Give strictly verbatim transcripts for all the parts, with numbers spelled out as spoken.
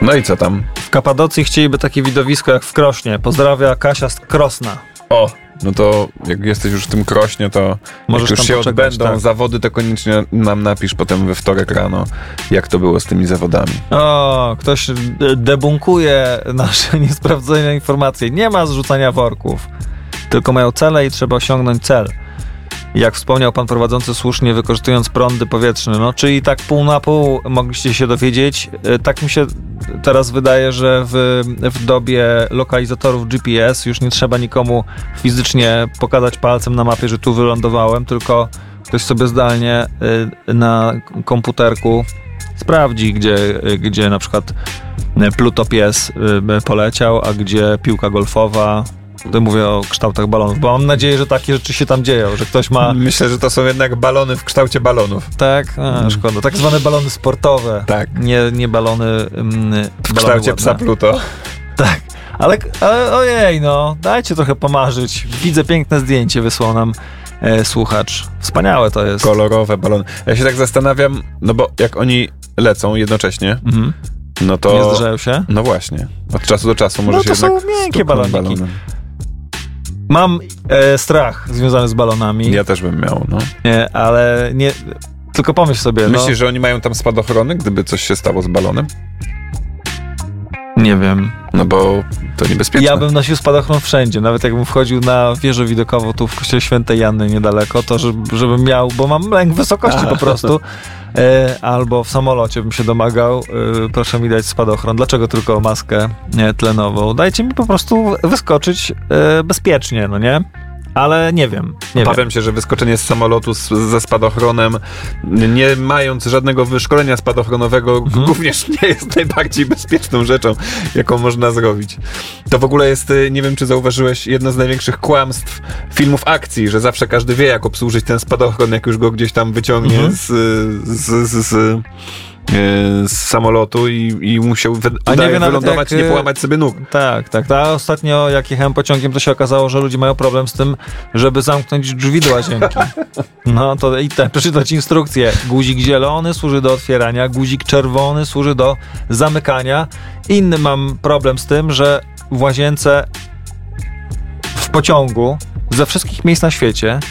No i co tam? W Kapadocji chcieliby takie widowisko jak w Krośnie. Pozdrawia Kasia z Krosna. O, no to jak jesteś już w tym Krośnie, to możesz jak już tam się poczekać, odbędą tak. zawody, to koniecznie nam napisz potem we wtorek rano, jak to było z tymi zawodami. O, ktoś debunkuje nasze niesprawdzone informacje. Nie ma zrzucania worków, tylko mają cele i trzeba osiągnąć cel. Jak wspomniał pan prowadzący słusznie, wykorzystując prądy powietrzne. No, czyli tak pół na pół mogliście się dowiedzieć. Tak mi się teraz wydaje, że w, w dobie lokalizatorów G P S już nie trzeba nikomu fizycznie pokazać palcem na mapie, że tu wylądowałem, tylko ktoś sobie zdalnie na komputerku sprawdzi, gdzie, gdzie na przykład Pluto pies poleciał, a gdzie piłka golfowa. Tutaj mówię o kształtach balonów, bo mam nadzieję, że takie rzeczy się tam dzieją, że ktoś ma... Myślę, że to są jednak balony w kształcie balonów. Tak? A, szkoda. Tak zwane balony sportowe. Tak. Nie, nie balony... Mm, w kształcie psa Pluto. Tak. Ale, ale ojej, no, dajcie trochę pomarzyć. Widzę piękne zdjęcie, wysłał nam e, słuchacz. Wspaniałe to jest. Kolorowe balony. Ja się tak zastanawiam, no bo jak oni lecą jednocześnie, mhm. no to... Nie zdarzają się? No właśnie. Od czasu do czasu może no się jednak... No to są miękkie baloniki. Balonem. Mam e, strach związany z balonami. Ja też bym miał, no. Nie, ale nie... Tylko pomyśl sobie, Myślisz, no, że oni mają tam spadochrony, gdyby coś się stało z balonem? Nie wiem. No bo to niebezpieczne. Ja bym nosił spadochron wszędzie, nawet jakbym wchodził na wieżę widokową tu w kościele Świętej Janny niedaleko, to żeby, żebym miał, bo mam lęk wysokości po prostu, e, albo w samolocie bym się domagał, e, proszę mi dać spadochron. Dlaczego tylko maskę nie, tlenową? Dajcie mi po prostu wyskoczyć e, bezpiecznie, no nie? Ale nie wiem. Nie Obawiam wiem. się, że wyskoczenie z samolotu z, ze spadochronem, nie mając żadnego wyszkolenia spadochronowego, mhm. również nie jest najbardziej bezpieczną rzeczą, jaką można zrobić. To w ogóle jest, nie wiem, czy zauważyłeś, jedno z największych kłamstw filmów akcji, że zawsze każdy wie, jak obsłużyć ten spadochron, jak już go gdzieś tam wyciągnie mhm. z, z, z, z z samolotu i, i musiał wy, udaje wylądować jak, i nie połamać sobie nóg. Tak, tak. A ostatnio jak jechałem pociągiem, to się okazało, że ludzie mają problem z tym, żeby zamknąć drzwi do łazienki. No to i te, przeczytać instrukcję. Guzik zielony służy do otwierania, guzik czerwony służy do zamykania. Inny mam problem z tym, że w łazience w pociągu ze wszystkich miejsc na świecie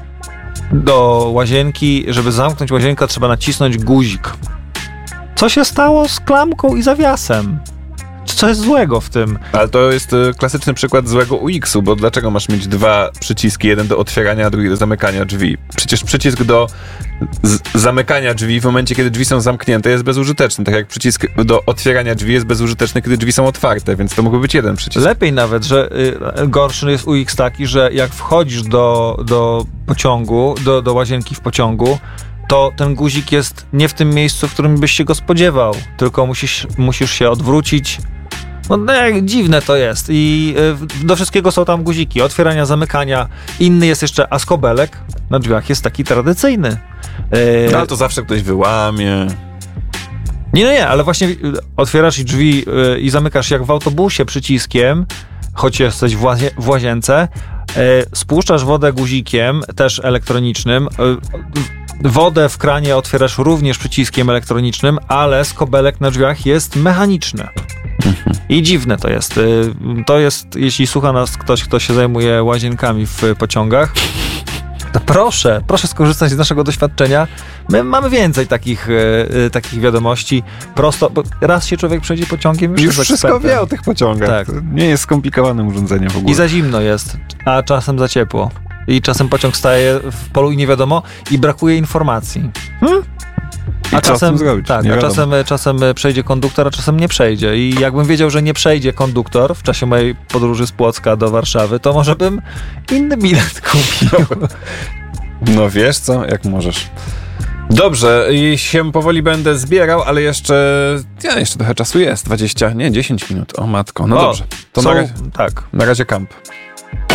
do łazienki, żeby zamknąć łazienkę, trzeba nacisnąć guzik. Co się stało z klamką i zawiasem? Co jest złego w tym? Ale to jest y, klasyczny przykład złego U X-u, bo dlaczego masz mieć dwa przyciski, jeden do otwierania, a drugi do zamykania drzwi? Przecież przycisk do z- zamykania drzwi w momencie, kiedy drzwi są zamknięte, jest bezużyteczny, tak jak przycisk do otwierania drzwi jest bezużyteczny, kiedy drzwi są otwarte, więc to mógłby być jeden przycisk. Lepiej nawet, że y, gorszy jest U X taki, że jak wchodzisz do, do pociągu, do, do łazienki w pociągu, to ten guzik jest nie w tym miejscu, w którym byś się go spodziewał, tylko musisz, musisz się odwrócić. No, no dziwne to jest i y, do wszystkiego są tam guziki, otwierania, zamykania. Inny jest jeszcze askobelek na drzwiach, jest taki tradycyjny. Y, no ale to zawsze ktoś wyłamie. Nie, no nie, ale właśnie otwierasz drzwi y, i zamykasz jak w autobusie przyciskiem, choć jesteś w, łazie, w łazience, y, spuszczasz wodę guzikiem, też elektronicznym, y, wodę w kranie otwierasz również przyciskiem elektronicznym, ale skobelek na drzwiach jest mechaniczny. I dziwne to jest. To jest, jeśli słucha nas ktoś, kto się zajmuje łazienkami w pociągach, to proszę, proszę skorzystać z naszego doświadczenia. My mamy więcej takich, e, takich wiadomości. Prosto, bo raz się człowiek przejdzie pociągiem, już, już jest wszystko ekspertem. wie o tych pociągach. Tak. To nie jest skomplikowanym urządzeniem w ogóle. I za zimno jest, a czasem za ciepło. I czasem pociąg staje w polu i nie wiadomo i brakuje informacji. Hmm? A czasem zrobić? Tak, a czasem, czasem przejdzie konduktor, a czasem nie przejdzie. I jakbym wiedział, że nie przejdzie konduktor w czasie mojej podróży z Płocka do Warszawy, to może bym inny bilet kupił. No wiesz co, jak możesz. Dobrze, i się powoli będę zbierał, ale jeszcze ja, jeszcze trochę czasu jest. dwadzieścia, nie, dziesięć minut. O matko, no o, dobrze. To są, na razie, tak. na razie kamp.